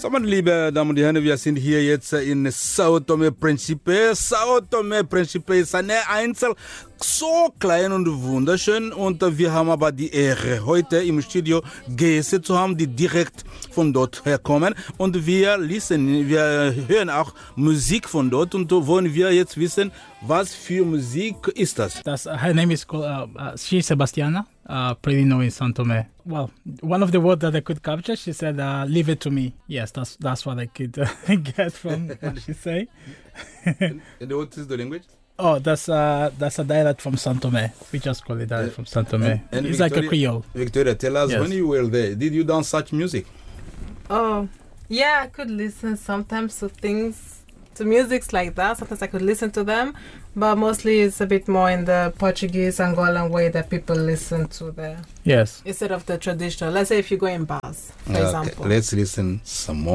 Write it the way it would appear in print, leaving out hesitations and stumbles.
So, meine liebe Damen und Herren, wir sind hier jetzt in Sao Tome Principe. Sao Tome Principe ist eine Insel, so klein und wunderschön. Und wir haben aber die Ehre, heute im Studio Gäste zu haben, die direkt von dort herkommen. Und wir hören auch Musik von dort. Und wollen wir jetzt wissen, was für Musik ist das? Her name is she's Sebastiana, pretty known in Sao Tome. Well, one of the words that I could capture, she said, "Leave it to me." Yes, that's what I could get from what she say. And what is the language? Oh, that's a dialect from Sao Tome. We just call it dialect from Sao Tome. And It's Victoria, like a Creole. Victoria, tell us, Yes. when you were there, did you dance such music? Oh, yeah, I could listen sometimes to musics like that. Sometimes I could listen to them, but mostly it's a bit more in the Portuguese, Angolan way that people listen to Yes. instead of the traditional. Let's say if you go in bars, for example. Let's listen some more.